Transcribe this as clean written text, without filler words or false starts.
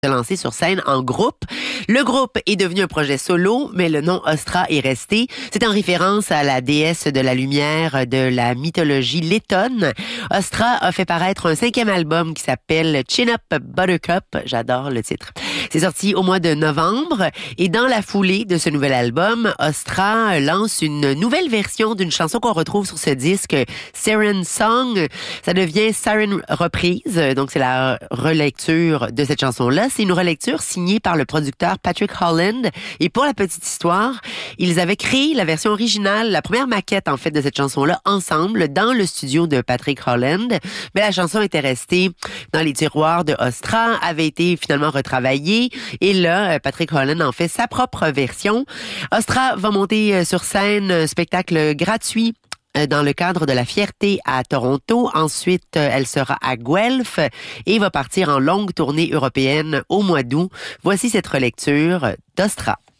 se lancer sur scène en groupe. Le groupe est devenu un projet solo, mais le nom Ostra est resté. C'est en référence à la déesse de la lumière de la mythologie lettonne. Ostra a fait paraître un 5e album qui s'appelle Chin Up Buttercup. J'adore le titre. C'est sorti au mois de novembre et dans la foulée de ce nouvel album, Ostra lance une nouvelle version d'une chanson qu'on retrouve sur ce disque, Siren Song. Ça devient Siren Reprise, donc c'est la relecture de cette chanson-là. C'est une relecture signée par le producteur Patrick Holland. Et pour la petite histoire, ils avaient créé la version originale, la première maquette en fait de cette chanson-là ensemble dans le studio de Patrick Holland. Mais la chanson était restée dans les tiroirs de Ostra, avait été finalement retravaillée. Et là, Patrick Holland en fait sa propre version. Ostra va monter sur scène un spectacle gratuit dans le cadre de la Fierté à Toronto. Ensuite, elle sera à Guelph et va partir en longue tournée européenne au mois d'août. Voici cette relecture d'Ostra.